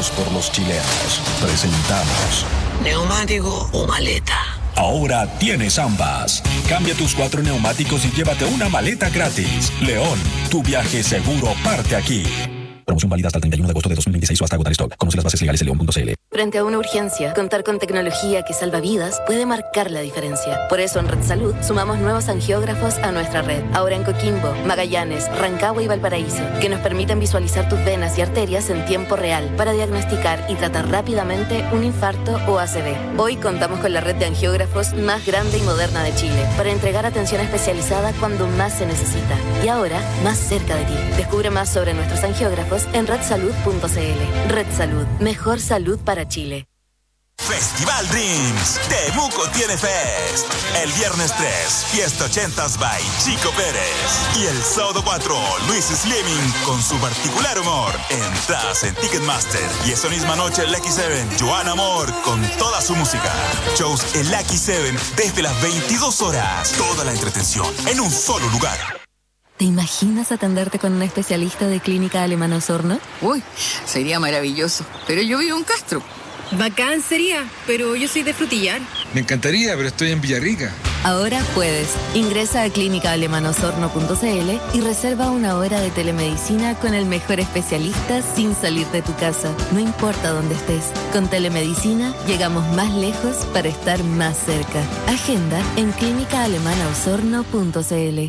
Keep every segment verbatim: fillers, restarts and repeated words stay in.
Hechos por los chilenos. Presentamos ¿neumático o maleta? Ahora tienes ambas. Cambia tus cuatro neumáticos y llévate una maleta gratis. León, tu viaje seguro parte aquí. Promoción válida hasta el treinta y uno de agosto de dos mil veintiséis o hasta agotar stock. Conoce las bases legales en león punto c l. Frente a una urgencia, contar con tecnología que salva vidas puede marcar la diferencia. Por eso en Red Salud sumamos nuevos angiógrafos a nuestra red. Ahora en Coquimbo, Magallanes, Rancagua y Valparaíso, que nos permiten visualizar tus venas y arterias en tiempo real para diagnosticar y tratar rápidamente un infarto o A C V. Hoy contamos con la red de angiógrafos más grande y moderna de Chile para entregar atención especializada cuando más se necesita. Y ahora, más cerca de ti. Descubre más sobre nuestros angiógrafos en red salud punto c l. Red Salud, mejor salud para Chile. Festival Dreams, Temuco tiene Fest. El viernes tres, Fiesta ochentas by Chico Pérez. Y el sábado cuatro, Luis Slimming con su particular humor. Entradas en Ticketmaster. Y esa misma noche el Lucky Seven, Joan Amor con toda su música. Shows en Lucky Seven desde las veintidós horas. Toda la entretención en un solo lugar. ¿Te imaginas atenderte con un especialista de Clínica Alemana Osorno? Uy, sería maravilloso. Pero yo vivo en Castro. Bacán sería, pero yo soy de Frutillar. Me encantaría, pero estoy en Villarrica. Ahora puedes. Ingresa a clínica alemana osorno punto c l y reserva una hora de telemedicina con el mejor especialista sin salir de tu casa. No importa dónde estés. Con telemedicina llegamos más lejos para estar más cerca. Agenda en clínica alemana osorno punto c l.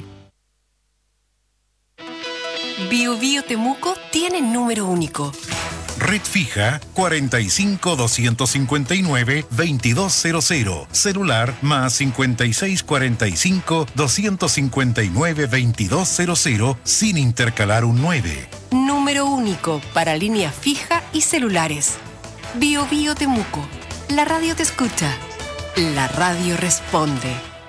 Bio Bio Temuco tiene número único. Red fija cuarenta y cinco, doscientos cincuenta y nueve, veintidós cero cero. Celular más cincuenta y seis, cuarenta y cinco, doscientos cincuenta y nueve, veintidós cero cero sin intercalar un nueve. Número único para línea fija y celulares. Bio Bio Temuco. La radio te escucha. La radio responde.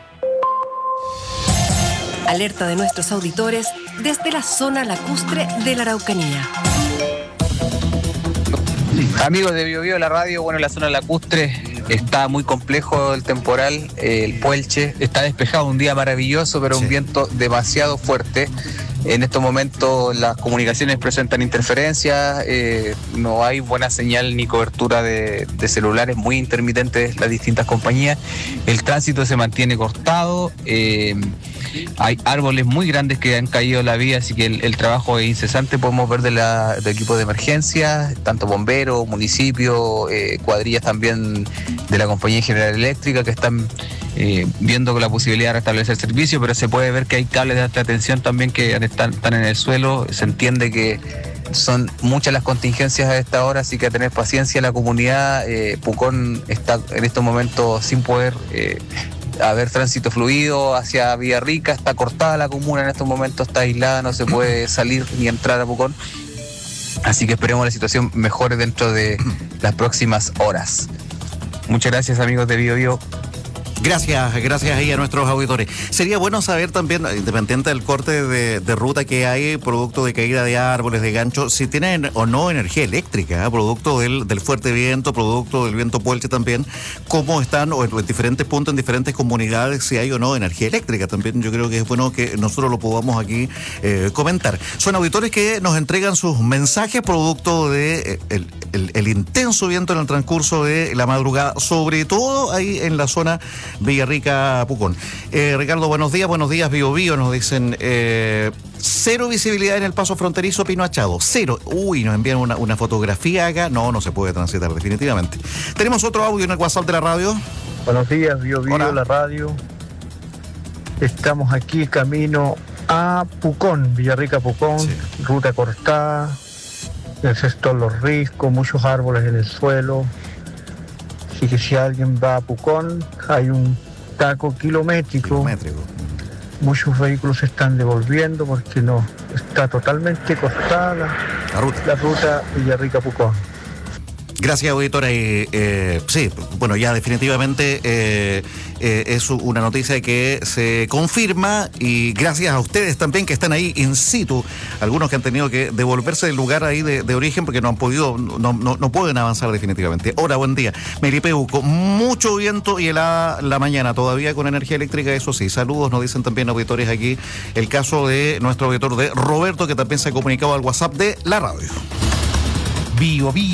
Alerta de nuestros auditores desde la zona lacustre de la Araucanía. Amigos de Bio Bio, la radio, bueno, la zona lacustre está muy complejo el temporal, el Puelche, está despejado, un día maravilloso, pero sí, un viento demasiado fuerte. En estos momentos las comunicaciones presentan interferencias, eh, no hay buena señal ni cobertura de, de celulares, muy intermitentes las distintas compañías. El tránsito se mantiene cortado, eh, hay árboles muy grandes que han caído en la vía, así que el, el trabajo es incesante. Podemos ver de la, del equipo de emergencia, tanto bomberos, municipios, eh, cuadrillas también de la Compañía General Eléctrica que están eh, viendo con la posibilidad de restablecer servicio, pero se puede ver que hay cables de alta tensión también que están, están en el suelo. Se entiende que son muchas las contingencias a esta hora, así que a tener paciencia. La comunidad, eh, Pucón está en estos momentos sin poder eh, haber tránsito fluido hacia Villarrica, está cortada la comuna en estos momentos, está aislada, no se puede salir ni entrar a Pucón, así que esperemos la situación mejore dentro de las próximas horas. Muchas gracias, amigos de Bio Bio. Gracias, gracias ahí a nuestros auditores. Sería bueno saber también, independiente del corte de, de ruta que hay, producto de caída de árboles, de ganchos, si tienen o no energía eléctrica, ¿eh? producto del, del fuerte viento, producto del viento Puelche también, cómo están o en, en diferentes puntos, en diferentes comunidades, si hay o no energía eléctrica. También yo creo que es bueno que nosotros lo podamos aquí eh, comentar. Son auditores que nos entregan sus mensajes producto de eh, el, el, el intenso viento en el transcurso de la madrugada, sobre todo ahí en la zona Villarrica, Pucón. Eh, Ricardo, buenos días, buenos días, Bio Bio, nos dicen, eh, cero visibilidad en el paso fronterizo Pino Achado, cero. Uy, nos envían una, una fotografía acá, no, no se puede transitar definitivamente. Tenemos otro audio en el WhatsApp de la radio. Buenos días, Bio Bio, la radio. Estamos aquí camino a Pucón, Villarrica, Pucón, sí. Ruta cortada, el sector Los Riscos, muchos árboles en el suelo. Así que si alguien va a Pucón, hay un taco kilométrico. kilométrico. Muchos vehículos se están devolviendo porque no está totalmente cortada la ruta, la ruta Villarrica-Pucón. Gracias, auditora. Eh, eh, sí, bueno, ya definitivamente eh, eh, es una noticia que se confirma, y gracias a ustedes también que están ahí in situ, algunos que han tenido que devolverse del lugar ahí de, de origen porque no han podido, no, no, no pueden avanzar definitivamente. Hola, buen día. Melipeuco, mucho viento y helada la mañana, todavía con energía eléctrica, eso sí. Saludos, nos dicen también auditores aquí. El caso de nuestro auditor de Roberto, que también se ha comunicado al WhatsApp de la radio. Bio Bio.